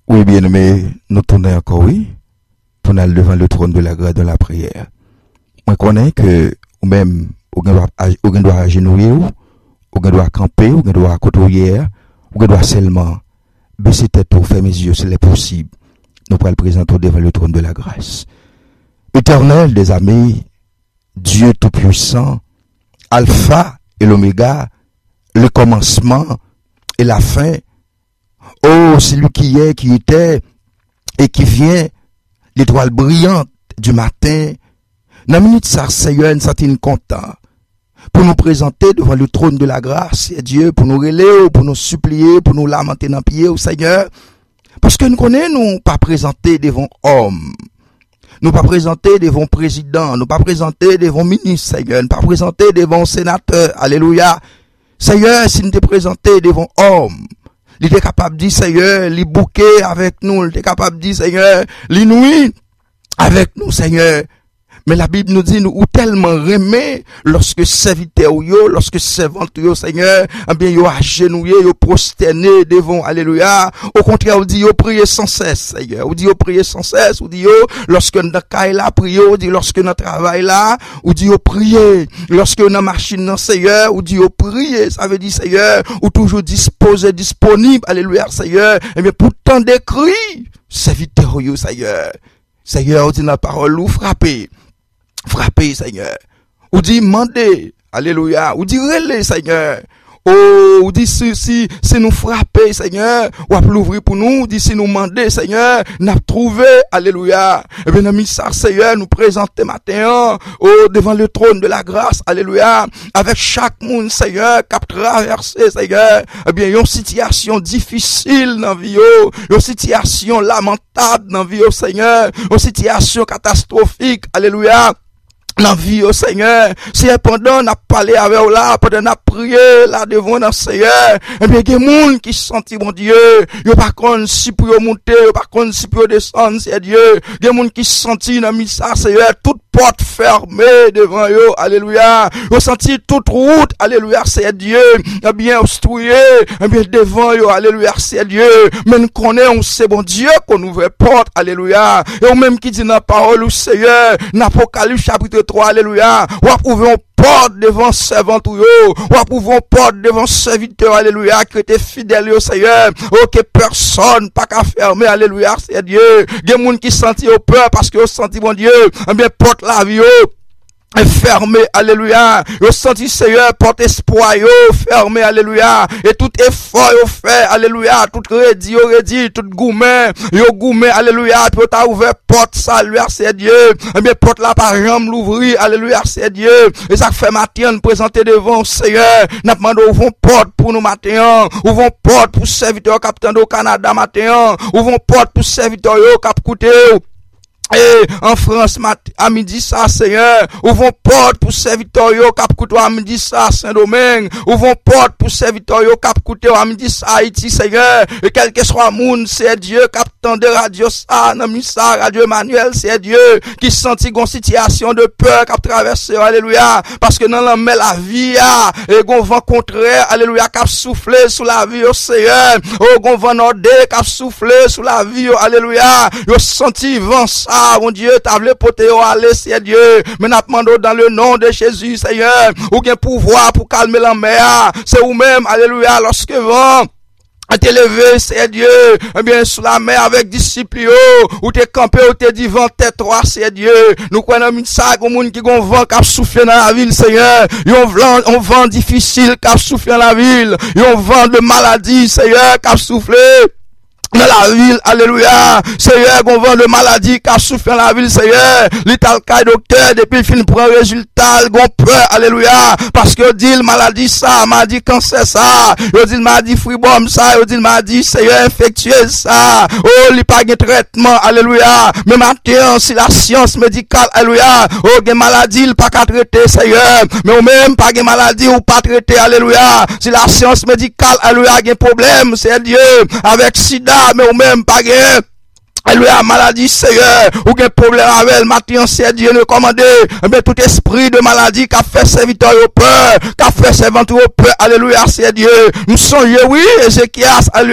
Oui, bien aimé, nous tournons encore, oui. Tournons devant le trône de la grâce de la prière. Moi, je connais que, ou même, ou doit agenouiller, ou doit camper, ou doit côtoyer, ou doit seulement baisser tête ou fermer mes yeux, c'est possible. Nous pourrons le présenter devant le trône de la grâce. Éternel des amis, Dieu Tout-Puissant, Alpha et l'Oméga, le commencement et la fin. Oh, c'est lui qui est, qui était et qui vient, l'étoile brillante du matin. Dans la minute, ça, Seigneur, nous sommes contents pour nous présenter devant le trône de la grâce, et Dieu, pour nous relayer, pour nous supplier, pour nous lamenter dans le pied, au Seigneur. Parce que nous connaissons, nous pas présenter devant hommes. Nous pas présenter devant président, nous pas présenter devant ministre, Seigneur, nous pas présenter devant sénateur. Alléluia. Seigneur, si nous te présenter devant homme, il était capable de dire, Seigneur, il bouquet avec nous, il était capable de dire, Seigneur, il nuit avec nous, Seigneur. Mais la Bible nous dit, nous, ou tellement remet, lorsque serviteur yo, lorsque servante yo, Seigneur, eh bien, yo agenouillé, yo prosterné devant, alléluia. Au contraire, on dit, yo priez sans cesse, Seigneur. On dit, yo priez sans cesse, on dit, yo, lorsque notre caille là, priez, on dit, lorsque notre travail là, on dit, yo priez. Lorsque notre machine là, Seigneur, on dit, yo priez. Ça veut dire, Seigneur, ou toujours disposé, disponible, alléluia, Seigneur. Eh bien, pour tant d'écrits, serviteur yo, Seigneur. Seigneur, on dit, la parole ou frappez. Frappez, Seigneur. Ou dit mandez. Alléluia. Ou dit relais, Seigneur. Oh, ou dit si nous frapper, Seigneur. Ou à l'ouvrir pour nous. Ou dit si nous mandez, Seigneur. N'a trouvé. Alléluia. Eh bien, ami, ça, Seigneur, nous présenter matin. Oh, devant le trône de la grâce. Alléluia. Avec chaque monde, Seigneur, qui a traversé, Seigneur. Eh bien, une situation difficile dans la vie. Une situation lamentable dans la vie, Seigneur. Une situation catastrophique. Alléluia. Dans la vie, au Seigneur, si pendant n'a parlé avec vous là, pendant n'a prié là devant le Seigneur, eh bien, il y a des gens qui sentent, mon Dieu, ils pas contre si pour monter, ils pas contre si pour descendre, c'est Dieu. Il y a des gens qui sentent dans le ça, Seigneur, toute porte fermée devant eux, alléluia. Ils sentent toute route, alléluia, c'est Dieu. Eh bien, obstrué, eh bien, devant eux, alléluia, c'est Dieu. Mais nous connaissons, c'est bon Dieu qu'on ouvre porte, alléluia. Et même qui dit dans la parole, au Seigneur, dans Apocalypse chapitre 3, alléluia, ou approuvons porte devant servante ou approuvons porte devant serviteur, alléluia, qui était fidèle au Seigneur, que personne pas qu'à fermer, alléluia, c'est Dieu. Il y a des gens qui sentent peur parce qu'ils sentent, bon Dieu, eh bien, porte la vie, fermé, alléluia. Yo senti Seigneur, porte espoir, yo fermé, alléluia. Et tout effort yo fait, alléluia. Tout rédit, tout gourmet, yo gourmet, alléluia. Puis t'as ouvert porte, salut, c'est Dieu. Eh bien, porte là par jambe l'ouvrir, alléluia, c'est Dieu. Et ça fait matin, nous présenter devant Seigneur. N'a demandé ouvrons porte pour nous matin. Ouvrons porte pour serviteur capitaine au Canada matin. Ouvrons porte pour serviteur yo cap coûter. Et en France, à midi ça, Seigneur, ouvrons porte pour serviteur yo cap couteau à midi ça, Saint-Domingue, ouvrons porte pour serviteur yo cap couteau à midi ça, Haïti, Seigneur, et quel que soit monde, c'est Dieu, captant de radio ça, nan ça, radio Emmanuel, c'est Dieu, qui sentit une situation de peur cap traverser, alléluia, parce que dans la mer la vie, et gon vent contraire, alléluia, cap souffler sous la vie, au Seigneur, oh, gon vent nordé, cap souffler sous la vie, alléluia, yo senti vent ça, mon Dieu, t'as voulu porter aller, c'est Dieu. Mais n'a demandé dans le nom de Jésus, Seigneur, ou bien pouvoir pour calmer la mer. C'est vous-même, alléluia, lorsque vent t'es levé, c'est Dieu, eh bien, sous la mer avec disciples, ou t'es campé, ou t'es dit vent, t'es toi, c'est Dieu. Nous connaissons ça, comme monde qui gon vent, qui a soufflé dans la ville, Seigneur. On vent difficile, qui a soufflé dans la ville. On vent de maladie, Seigneur, qui a soufflé dans la ville, alléluia, Seigneur, qu'on vend de maladie, qui a souffert dans la ville, Seigneur, l'étal cas docteur, depuis le film prend résultat, qu'on peur, alléluia, parce que dit le maladie ça, m'a dit cancer ça, il dit m'a dit fribome ça, il dit m'a dit Seigneur infectieuse ça, oh, il pas de traitement, alléluia, mais maintenant, si la science médicale, alléluia, oh, gen maladie, il pas qu'à traiter, Seigneur, mais ou même pas de maladie, ou pas traiter, alléluia, si la science médicale, alléluia, gen problème, c'est Dieu, avec sida, mais ou même pas gain alléluia, maladie, Seigneur, ou qu'un problème avec elle, matin, c'est Dieu nous commander, mais tout esprit de maladie qui a fait serviteur au peur, qui a fait servante au peur, alléluia, c'est Dieu, nous sommes, oui, Ézéchias, alléluia.